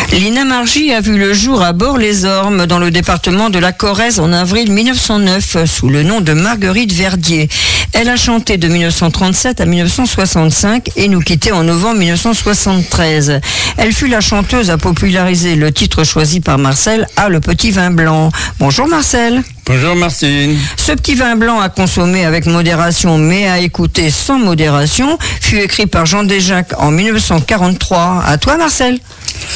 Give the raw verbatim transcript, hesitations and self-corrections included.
Lina Margy a vu le jour à Bort-les-Ormes, dans le département de la Corrèze, en avril mille neuf cent neuf, sous le nom de Marguerite Verdier. Elle a chanté de mille neuf cent trente-sept à mille neuf cent soixante-cinq et nous quittait en novembre mille neuf cent soixante-treize. Elle fut la chanteuse à populariser le titre choisi par Marcel, « Ah, le petit vin blanc ». Bonjour Marcel. Bonjour Martine. Ce petit vin blanc à consommer avec modération mais à écouter sans modération fut écrit par Jean Déjacque en mille neuf cent quarante-trois. À toi Marcel.